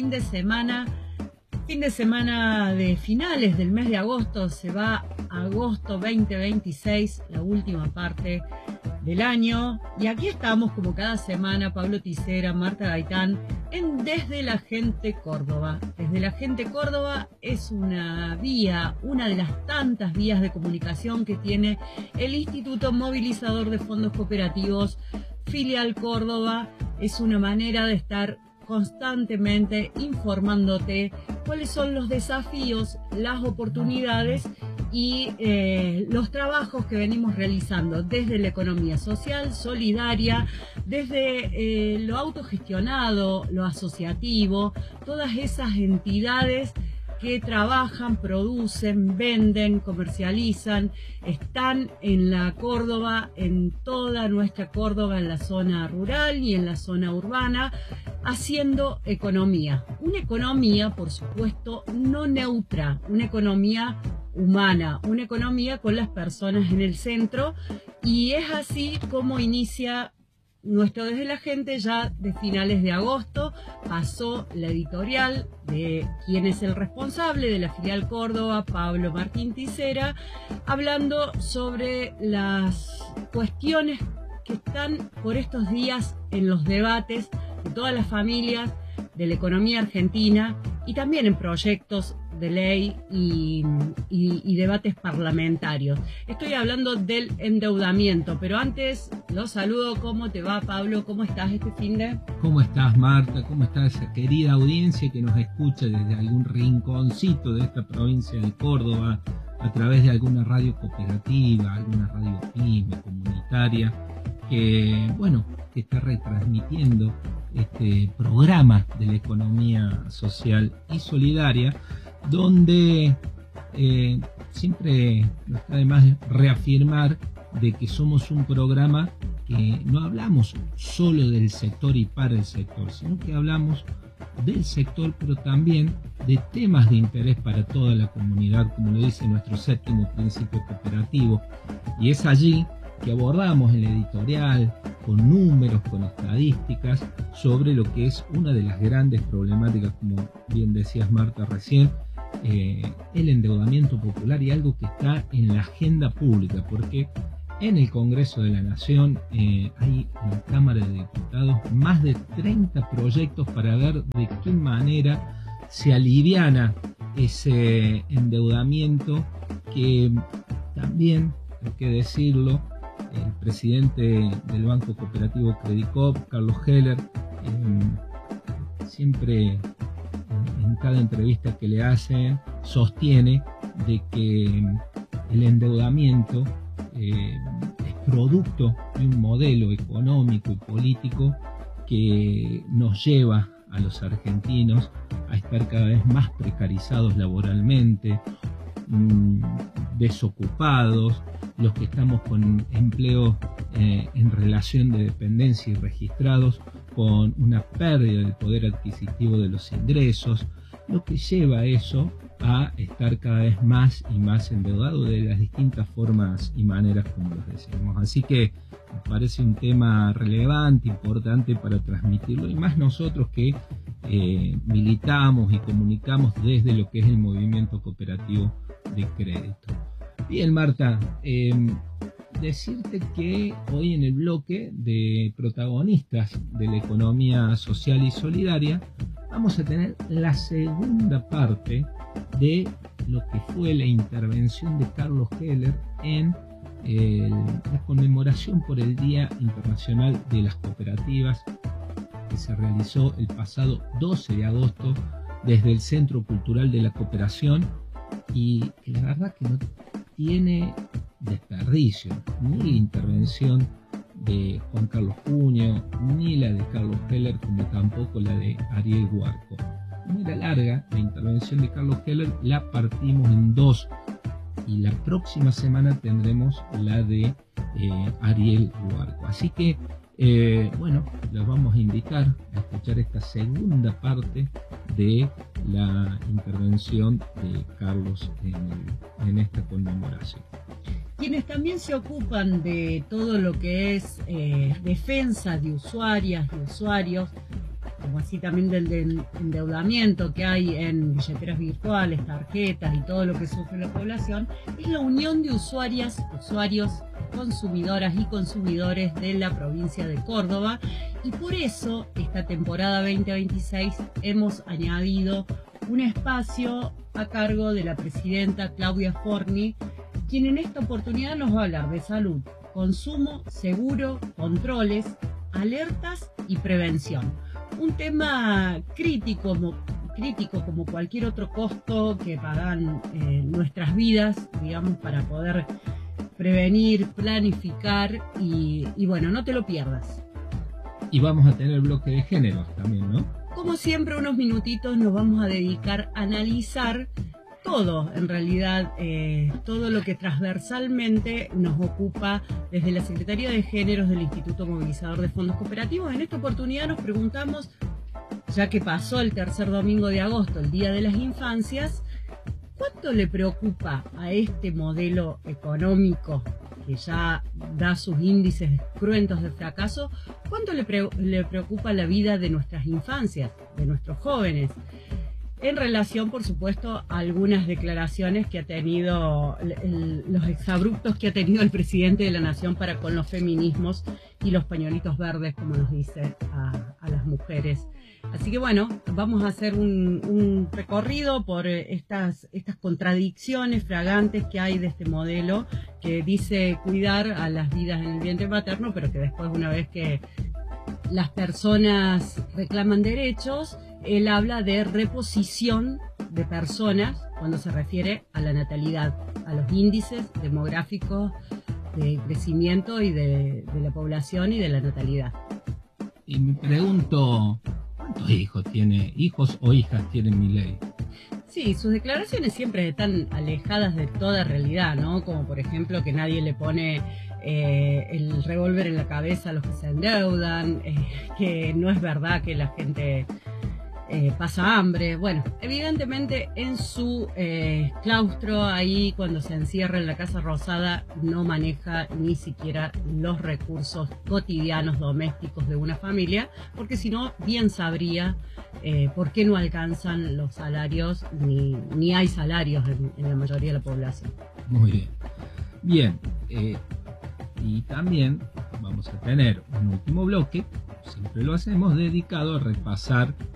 fin de semana de finales del mes de agosto. Se va agosto 2026, la última parte del año, y aquí estamos como cada semana, Pablo Tisera, Marta Gaitán, en Desde la Gente Córdoba. Desde la Gente Córdoba es una vía, una de las tantas vías de comunicación que tiene el Instituto Movilizador de Fondos Cooperativos Filial Córdoba. Es una manera de estar constantemente informándote cuáles son los desafíos, las oportunidades y los trabajos que venimos realizando desde la economía social, solidaria, desde lo autogestionado, lo asociativo, todas esas entidades que trabajan, producen, venden, comercializan, están en la Córdoba, en toda nuestra Córdoba, en la zona rural y en la zona urbana, haciendo economía. Una economía, por supuesto, no neutra, una economía humana, una economía con las personas en el centro, y es así como inicia nuestro Desde la Gente. Ya de finales de agosto pasó la editorial de quién es el responsable de la Filial Córdoba, Pablo Martín Tisera, hablando sobre las cuestiones que están por estos días en los debates de todas las familias, de la economía argentina y también en proyectos de ley y debates parlamentarios. Estoy hablando del endeudamiento, pero antes los saludo. ¿Cómo te va, Pablo? ¿Cómo estás este finde? ¿Cómo estás, Marta? ¿Cómo está esa querida audiencia que nos escucha desde algún rinconcito de esta provincia de Córdoba, a través de alguna radio cooperativa, alguna radio pyme, comunitaria, que está retransmitiendo este programa de la economía social y solidaria, donde siempre nos está de más reafirmar de que somos un programa que no hablamos solo del sector y para el sector, sino que hablamos del sector, pero también de temas de interés para toda la comunidad, como lo dice nuestro séptimo principio cooperativo. Y es allí que abordamos en la editorial, con números, con estadísticas, sobre lo que es una de las grandes problemáticas, como bien decías, Marta, recién, el endeudamiento popular, y algo que está en la agenda pública, porque en el Congreso de la Nación hay en la Cámara de Diputados más de 30 proyectos para ver de qué manera se aliviana ese endeudamiento, que también, hay que decirlo, el presidente del Banco Cooperativo Credicop, Carlos Heller, siempre en cada entrevista que le hacen sostiene de que el endeudamiento es producto de un modelo económico y político que nos lleva a los argentinos a estar cada vez más precarizados laboralmente, desocupados, los que estamos con empleo en relación de dependencia y registrados, con una pérdida del poder adquisitivo de los ingresos, lo que lleva a eso a estar cada vez más y más endeudado de las distintas formas y maneras como los decimos. Así que me parece un tema relevante, importante para transmitirlo, y más nosotros que militamos y comunicamos desde lo que es el movimiento cooperativo de crédito. Bien, Marta, decirte que hoy en el bloque de protagonistas de la economía social y solidaria vamos a tener la segunda parte de lo que fue la intervención de Carlos Heller en la conmemoración por el Día Internacional de las Cooperativas, que se realizó el pasado 12 de agosto desde el Centro Cultural de la Cooperación, y que la verdad que no tiene desperdicio ni la intervención de Juan Carlos Puño, ni la de Carlos Heller, como tampoco la de Ariel Huarco. No era larga la intervención de Carlos Heller, la partimos en dos, y la próxima semana tendremos la de Ariel Huarco. Así que, los vamos a invitar a escuchar esta segunda parte de la intervención de Carlos en esta conmemoración. Quienes también se ocupan de todo lo que es defensa de usuarias y usuarios como así también del endeudamiento que hay en billeteras virtuales, tarjetas y todo lo que sufre la población, es la unión de usuarios, consumidoras y consumidores de la provincia de Córdoba, y por eso esta temporada 2026 hemos añadido un espacio a cargo de la presidenta Claudia Forni, quien en esta oportunidad nos va a hablar de salud, consumo, seguro, controles, alertas y prevención. Un tema crítico como cualquier otro costo que pagan nuestras vidas, digamos, para poder prevenir, planificar y bueno, no te lo pierdas. Y vamos a tener bloque de géneros también, ¿no? Como siempre, unos minutitos nos vamos a dedicar a analizar todo, en realidad, todo lo que transversalmente nos ocupa desde la Secretaría de Géneros del Instituto Movilizador de Fondos Cooperativos. En esta oportunidad nos preguntamos, ya que pasó el tercer domingo de agosto, el Día de las Infancias, ¿cuánto le preocupa a este modelo económico que ya da sus índices cruentos de fracaso? ¿Cuánto le preocupa la vida de nuestras infancias, de nuestros jóvenes? En relación, por supuesto, a algunas declaraciones que ha tenido, los exabruptos que ha tenido el presidente de la Nación para con los feminismos y los pañuelitos verdes, como nos dice a las mujeres. Así que bueno, vamos a hacer un recorrido por estas contradicciones fragantes que hay de este modelo que dice cuidar a las vidas en el vientre materno, pero que después, una vez que las personas reclaman derechos, él habla de reposición de personas cuando se refiere a la natalidad, a los índices demográficos de crecimiento y de la población y de la natalidad. Y me pregunto, ¿cuántos hijos o hijas tiene Milei? Sí, sus declaraciones siempre están alejadas de toda realidad, ¿no? Como por ejemplo que nadie le pone el revólver en la cabeza a los que se endeudan, que no es verdad que la gente pasa hambre. Bueno, evidentemente en su claustro ahí, cuando se encierra en la Casa Rosada, no maneja ni siquiera los recursos cotidianos domésticos de una familia, porque si no, bien sabría por qué no alcanzan los salarios, ni hay salarios en la mayoría de la población. Muy bien. Bien, y también vamos a tener un último bloque, siempre lo hacemos, dedicado a repasar